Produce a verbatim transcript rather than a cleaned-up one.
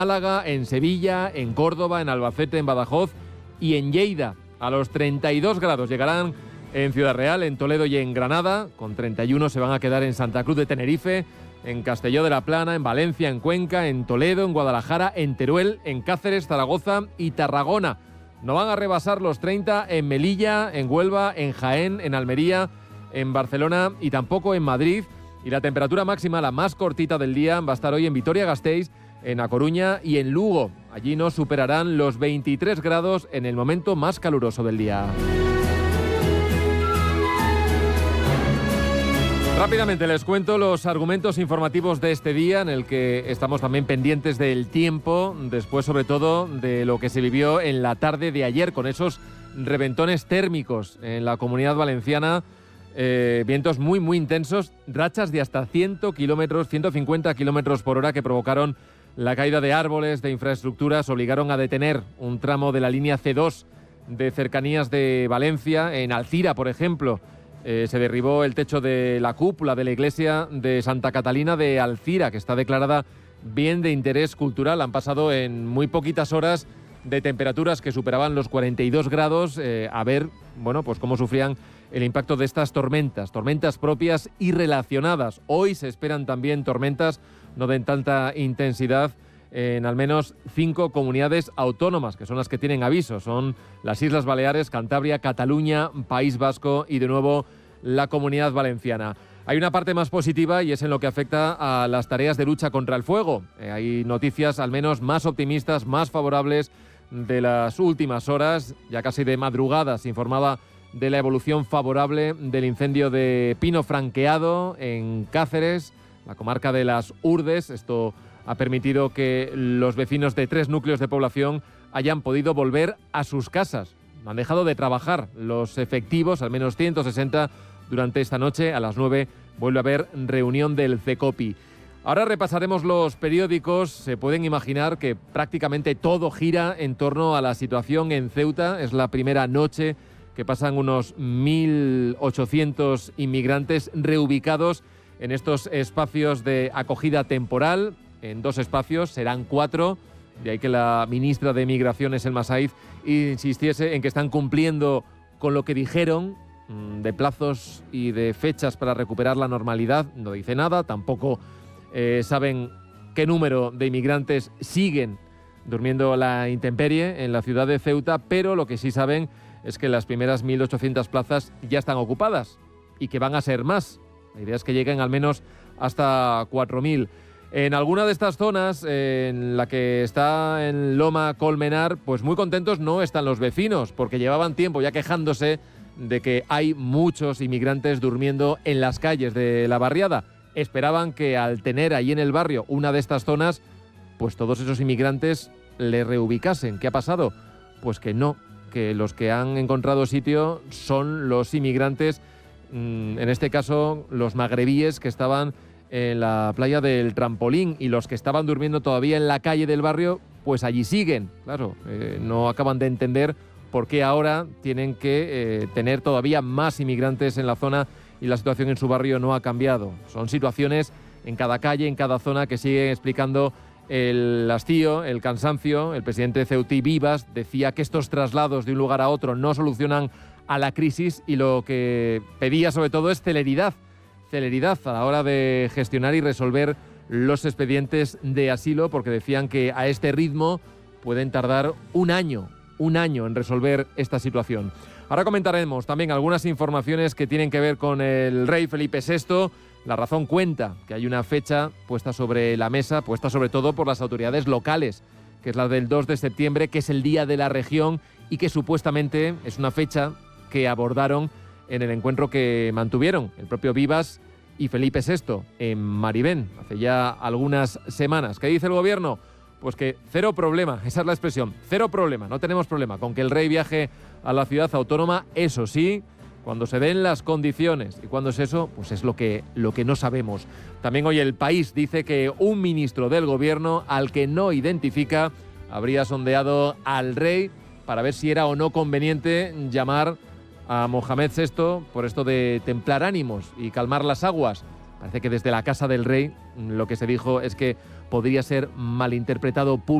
Málaga, en Sevilla, en Córdoba, en Albacete, en Badajoz y en Lleida. A los treinta y dos grados llegarán en Ciudad Real, en Toledo y en Granada. Con treinta y uno se van a quedar en Santa Cruz de Tenerife, en Castelló de la Plana, en Valencia, en Cuenca, en Toledo, en Guadalajara, en Teruel, en Cáceres, Zaragoza y Tarragona. No van a rebasar los treinta en Melilla, en Huelva, en Jaén, en Almería, en Barcelona y tampoco en Madrid. Y la temperatura máxima, la más cortita del día, va a estar hoy en Vitoria-Gasteiz, en A Coruña y en Lugo. Allí no superarán los veintitrés grados en el momento más caluroso del día. Rápidamente les cuento los argumentos informativos de este día, en el que estamos también pendientes del tiempo, después sobre todo de lo que se vivió en la tarde de ayer con esos reventones térmicos en la Comunidad Valenciana, eh, vientos muy muy intensos, rachas de hasta cien kilómetros, ciento cincuenta kilómetros por hora que provocaron la caída de árboles, de infraestructuras, obligaron a detener un tramo de la línea ce dos de cercanías de Valencia. En Alcira, por ejemplo, eh, se derribó el techo de la cúpula de la iglesia de Santa Catalina de Alcira, que está declarada bien de interés cultural. Han pasado en muy poquitas horas de temperaturas que superaban los cuarenta y dos grados, eh, a ver, bueno, pues cómo sufrían el impacto de estas tormentas, tormentas propias y relacionadas. Hoy se esperan también tormentas, no de tanta intensidad, en al menos cinco comunidades autónomas, que son las que tienen aviso. Son las Islas Baleares, Cantabria, Cataluña, País Vasco y de nuevo la Comunidad Valenciana. Hay una parte más positiva y es en lo que afecta a las tareas de lucha contra el fuego. Eh, hay noticias al menos más optimistas, más favorables de las últimas horas. Ya casi de madrugada se informaba de la evolución favorable del incendio de pino franqueado en Cáceres, la comarca de las Urdes. Esto ha permitido que los vecinos de tres núcleos de población hayan podido volver a sus casas. No han dejado de trabajar los efectivos, al menos ciento sesenta, durante esta noche. A las nueve vuelve a haber reunión del CECOPI. Ahora repasaremos los periódicos. Se pueden imaginar que prácticamente todo gira en torno a la situación en Ceuta. Es la primera noche que pasan unos mil ochocientos inmigrantes reubicados en estos espacios de acogida temporal. En dos espacios, serán cuatro, de ahí que la ministra de Migraciones, Elma Saiz, insistiese en que están cumpliendo con lo que dijeron de plazos y de fechas para recuperar la normalidad. No dice nada, tampoco eh, saben qué número de inmigrantes siguen durmiendo a la intemperie en la ciudad de Ceuta, pero lo que sí saben es que las primeras mil ochocientas plazas ya están ocupadas y que van a ser más. La idea es que lleguen al menos hasta cuatro mil. En alguna de estas zonas, eh, en la que está en Loma Colmenar, pues muy contentos no están los vecinos, porque llevaban tiempo ya quejándose de que hay muchos inmigrantes durmiendo en las calles de la barriada. Esperaban que al tener ahí en el barrio una de estas zonas, pues todos esos inmigrantes le reubicasen. ¿Qué ha pasado? Pues que no, que los que han encontrado sitio son los inmigrantes, mmm, en este caso los magrebíes que estaban en la playa del Trampolín, y los que estaban durmiendo todavía en la calle del barrio, pues allí siguen. Claro, eh, no acaban de entender por qué ahora tienen que eh, tener todavía más inmigrantes en la zona y la situación en su barrio no ha cambiado. Son situaciones en cada calle, en cada zona, que siguen explicando el hastío, el cansancio. El presidente ceutí, Vivas, decía que estos traslados de un lugar a otro no solucionan a la crisis, y lo que pedía sobre todo es celeridad. celeridad a la hora de gestionar y resolver los expedientes de asilo, porque decían que a este ritmo pueden tardar un año, un año en resolver esta situación. Ahora comentaremos también algunas informaciones que tienen que ver con el rey Felipe sexto. La Razón cuenta que hay una fecha puesta sobre la mesa, puesta sobre todo por las autoridades locales, que es la del dos de septiembre, que es el Día de la Región, y que supuestamente es una fecha que abordaron en el encuentro que mantuvieron el propio Vivas y Felipe sexto en Maribén hace ya algunas semanas. ¿Qué dice el gobierno? Pues que cero problema, esa es la expresión, cero problema, no tenemos problema con que el rey viaje a la ciudad autónoma, eso sí, cuando se den las condiciones. ¿Y cuándo es eso? Pues es lo que, lo que no sabemos. También hoy El País dice que un ministro del gobierno, al que no identifica, habría sondeado al rey para ver si era o no conveniente llamar a Mohamed sexto por esto de templar ánimos y calmar las aguas. Parece que desde la casa del rey lo que se dijo es que podría ser malinterpretado públicamente